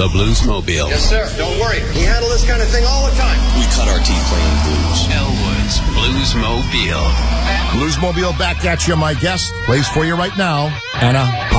The Bluesmobile. Yes, sir. Don't worry. We handle this kind of thing all the time. We cut our teeth playing blues. Elwood's Bluesmobile. Bluesmobile back at you. My guest plays for you right now, Anna